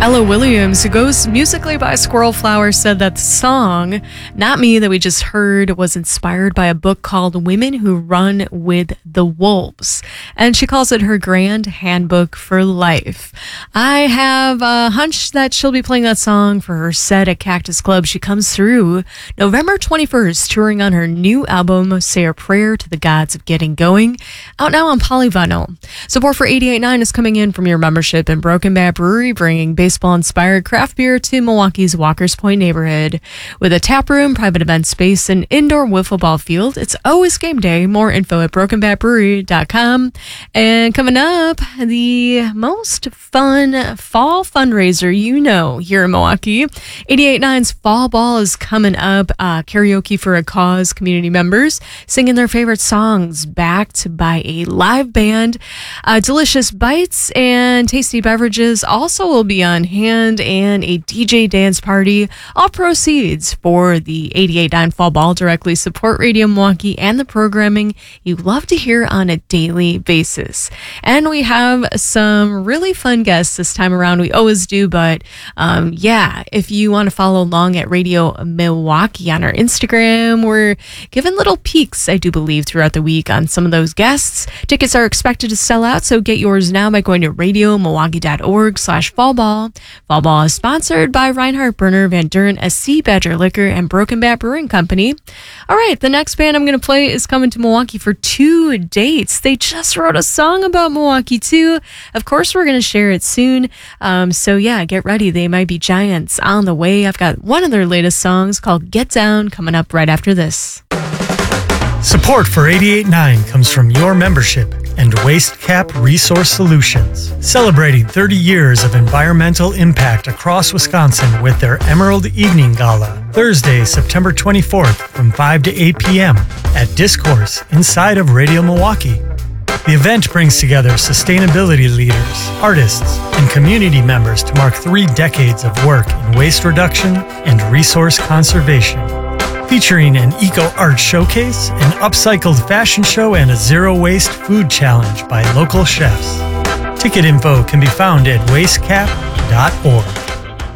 Ella Williams, who goes musically by Squirrel Flower, said that the song, Not Me, that we just heard was inspired by a book called Women Who Run with the Wolves. And she calls it her grand handbook for life. I have a hunch that she'll be playing that song for her set at Cactus Club. She comes through November 21st, touring on her new album, Say a Prayer to the Gods of Getting Going, out now on Polyvinyl. Support for 88.9 is coming in from your membership in Broken Bat Brewery, bringing baseball-inspired craft beer to Milwaukee's Walkers Point neighborhood. With a tap room, private event space, and indoor wiffle ball field, it's always game day. More info at brokenbatbrewery.com. And coming up, the most fun fall fundraiser you know here in Milwaukee. 88.9's Fall Ball is coming up. Karaoke for a Cause community members singing their favorite songs, backed by a live band. Delicious bites and tasty beverages also will be on hand, and a DJ dance party. All proceeds for the 88.9 Fall Ball directly support Radio Milwaukee and the programming you love to hear on a daily basis. And we have some really fun guests this time around. We always do, but if you want to follow along at Radio Milwaukee on our Instagram, we're giving little peeks, I do believe, throughout the week on some of those guests. Tickets are expected to sell out, so get yours now by going to radiomilwaukee.org/fallball. Fall Ball is sponsored by Reinhardt Burner, Van Duren, SC, Badger Liquor, and Broken Bat Brewing Company. All right, the next band I'm going to play is coming to Milwaukee for 2 dates. They just wrote a song about Milwaukee, too. Of course, we're going to share it soon. Get ready. They might be giants on the way. I've got one of their latest songs called Get Down coming up right after this. Support for 88.9 comes from your membership and Waste Cap Resource Solutions, celebrating 30 years of environmental impact across Wisconsin with their Emerald Evening Gala, Thursday, September 24th from 5 to 8 p.m. at Discourse inside of Radio Milwaukee. The event brings together sustainability leaders, artists, and community members to mark 3 decades of work in waste reduction and resource conservation. Featuring an eco-art showcase, an upcycled fashion show, and a zero-waste food challenge by local chefs. Ticket info can be found at wastecap.org.